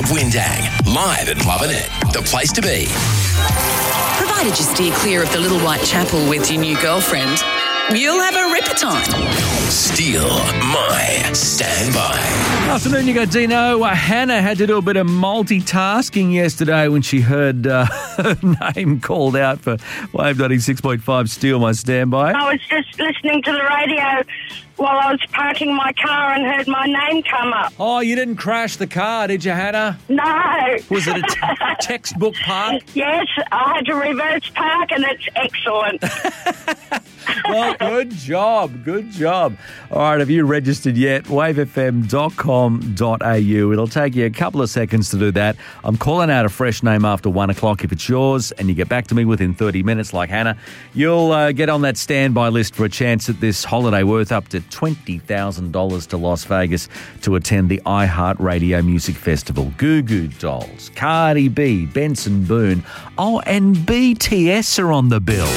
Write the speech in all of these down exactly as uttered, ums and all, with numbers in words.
Windang, live at Lovin' It, the place to be. Provided you steer clear of the Little White Chapel with your new girlfriend, you'll have a ripper time. Steal my standby. Afternoon, you got Dino. Uh, Hannah had to do a bit of multitasking yesterday when she heard uh, her name called out for Wave ninety-six point five Steal My Standby. I was just listening to the radio while I was parking my car and heard my name come up. Oh, you didn't crash the car, did you, Hannah? No. Was it a t- textbook park? Yes, I had to reverse park and it's excellent. Well, good job, good job. All right, have you registered yet? wave f m dot com dot a u. It'll take you a couple of seconds to do that. I'm calling out a fresh name after one o'clock. If it's yours and you get back to me within thirty minutes like Hannah, you'll uh, get on that standby list for a chance at this holiday worth up to twenty thousand dollars to Las Vegas to attend the iHeartRadio Music Festival. Goo Goo Dolls, Cardi B, Benson Boone, oh, and B T S are on the bill.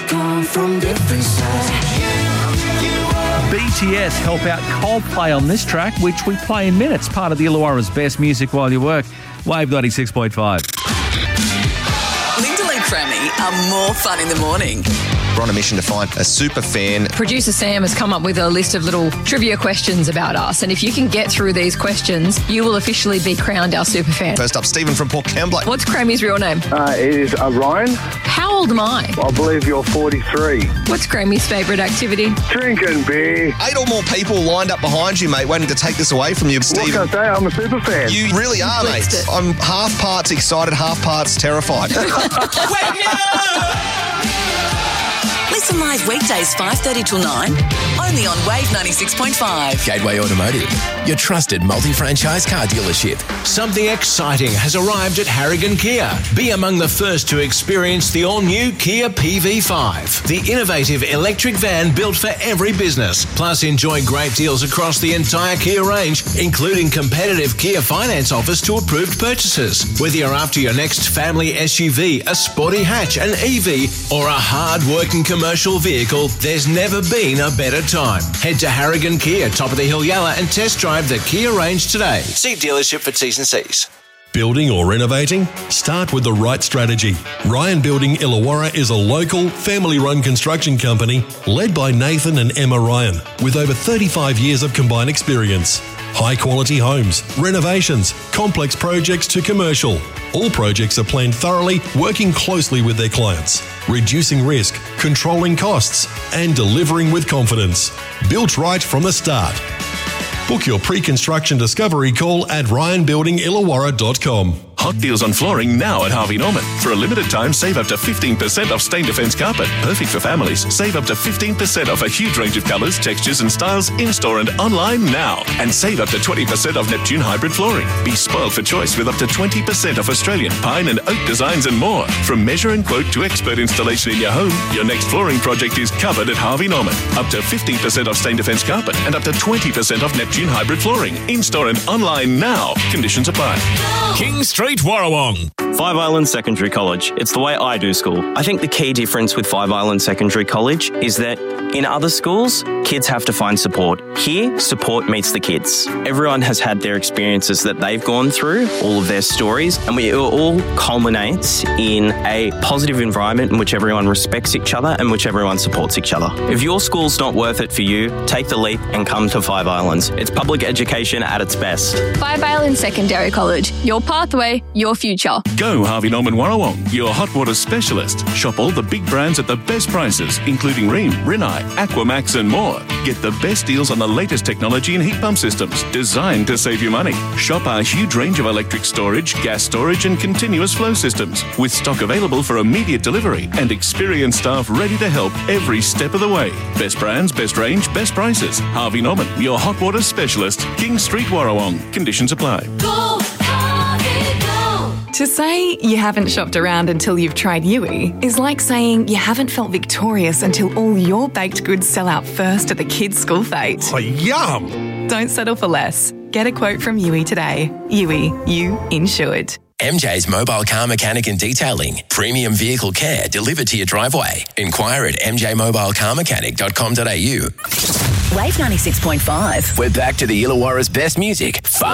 B T S help out Coldplay on this track, which we play in minutes, part of the Illawarra's best music while you work. Wave ninety-six point five. Linda and Crammy are more fun in the morning. We're on a mission to find a super fan. Producer Sam has come up with a list of little trivia questions about us, and if you can get through these questions, you will officially be crowned our super fan. First up, Stephen from Port Kembla. What's Grammy's real name? Uh, it is uh, Ryan. How old am I? I believe you're forty-three. What's Grammy's favourite activity? Drinking beer. Eight or more people lined up behind you, mate, waiting to take this away from you, Stephen. What can I say? I'm a super fan. You really are, mate. It. I'm half parts excited, half parts terrified. Listen live weekdays five thirty till nine, only on Wave ninety-six point five. Gateway Automotive, your trusted multi-franchise car dealership. Something exciting has arrived at Harrigan Kia. Be among the first to experience the all-new Kia P V five, the innovative electric van built for every business. Plus, enjoy great deals across the entire Kia range, including competitive Kia finance offers to approved purchases. Whether you're after your next family S U V, a sporty hatch, an E V, or a hard-working commercial vehicle, there's never been a better time. Head to Harrigan Kia, top of the hill Yalla, and test drive the Kia range today. See dealership for T's and C's. Building or renovating? Start with the right strategy. Ryan Building Illawarra is a local, family-run construction company led by Nathan and Emma Ryan with over thirty-five years of combined experience. High-quality homes, renovations, complex projects to commercial. All projects are planned thoroughly, working closely with their clients, reducing risk, controlling costs, and delivering with confidence. Built right from the start. Book your pre-construction discovery call at ryan building illawarra dot com. Hot deals on flooring now at Harvey Norman. For a limited time, save up to fifteen percent off Stain Defence carpet. Perfect for families. Save up to fifteen percent off a huge range of colours, textures and styles in-store and online now. And save up to twenty percent off Neptune hybrid flooring. Be spoiled for choice with up to twenty percent off Australian pine and oak designs and more. From measure and quote to expert installation in your home, your next flooring project is covered at Harvey Norman. Up to fifteen percent off Stain Defence carpet and up to twenty percent off Neptune hybrid flooring. In-store and online now. Conditions apply. King Street, Warrawong. Five Islands Secondary College. It's the way I do school. I think the key difference with Five Islands Secondary College is that in other schools, kids have to find support. Here, support meets the kids. Everyone has had their experiences that they've gone through, all of their stories, and we, it all culminates in a positive environment in which everyone respects each other and which everyone supports each other. If your school's not worth it for you, take the leap and come to Five Islands. It's public education at its best. Five Islands Secondary College. Your pathway, your future. Go Harvey Norman Warrawong, your hot water specialist. Shop all the big brands at the best prices, including Rheem, Rinnai, Aquamax and more. Get the best deals on the latest technology and heat pump systems designed to save you money. Shop our huge range of electric storage, gas storage and continuous flow systems with stock available for immediate delivery and experienced staff ready to help every step of the way. Best brands, best range, best prices. Harvey Norman, your hot water specialist. King Street, Warrawong. Conditions apply. Go, Harvey, go. To say you haven't shopped around until you've tried Yui is like saying you haven't felt victorious until all your baked goods sell out first at the kids' school fete. Oh, yum! Don't settle for less. Get a quote from Yui today. Yui, you insured. M J's Mobile Car Mechanic and Detailing. Premium vehicle care delivered to your driveway. Inquire at m j mobile car mechanic dot com dot a u. Wave ninety-six point five. We're back to the Illawarra's best music. Fun